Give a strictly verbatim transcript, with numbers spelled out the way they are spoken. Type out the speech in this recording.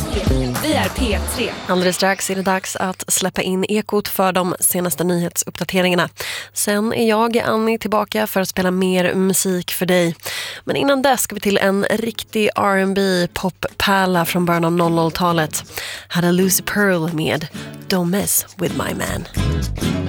Vi är P tre. Alldeles strax är det dags att släppa in Ekot för de senaste nyhetsuppdateringarna. Sen är jag, Annie, tillbaka för att spela mer musik för dig. Men innan dess ska vi till en riktig R and B poppärla från början av noll noll-talet. Hade Lucy Pearl med Don't Mess With My Man.